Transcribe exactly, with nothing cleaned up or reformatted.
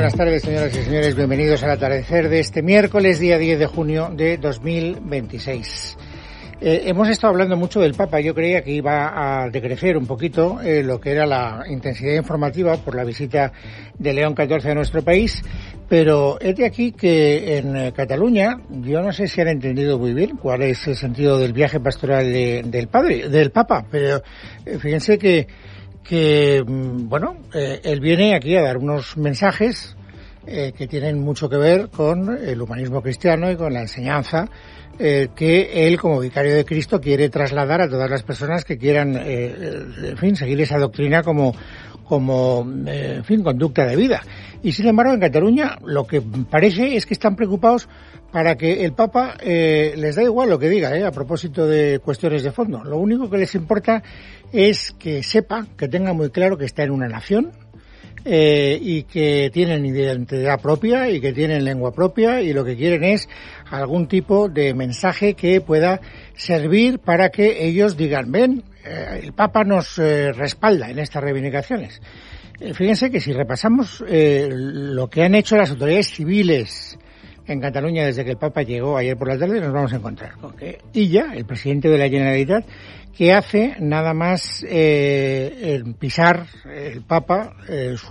buenas tardes, señoras y señores. Bienvenidos al atardecer de este miércoles, día diez de junio de dos mil veintiséis. Eh, hemos estado hablando mucho del Papa. Yo creía que iba a decrecer un poquito eh, lo que era la intensidad informativa por la visita de León catorce a nuestro país, pero es de aquí que en eh, Cataluña yo no sé si han entendido muy bien cuál es el sentido del viaje pastoral de, del padre, del Papa, pero eh, fíjense que que, bueno, eh, él viene aquí a dar unos mensajes eh, que tienen mucho que ver con el humanismo cristiano y con la enseñanza eh, que él, como vicario de Cristo, quiere trasladar a todas las personas que quieran, eh, en fin, seguir esa doctrina como, como, eh, en fin, conducta de vida. Y, sin embargo, en Cataluña lo que parece es que están preocupados para que el Papa eh, les da igual lo que diga, eh, a propósito de cuestiones de fondo. Lo único que les importa es que sepa, que tenga muy claro que está en una nación eh, y que tienen identidad propia y que tienen lengua propia, y lo que quieren es algún tipo de mensaje que pueda servir para que ellos digan, ven, eh, el Papa nos eh, respalda en estas reivindicaciones. Eh, fíjense que si repasamos eh, lo que han hecho las autoridades civiles en Cataluña desde que el Papa llegó ayer por la tarde, nos vamos a encontrar con que Illa, el presidente de la Generalitat, que hace nada más eh, pisar el Papa, eh, su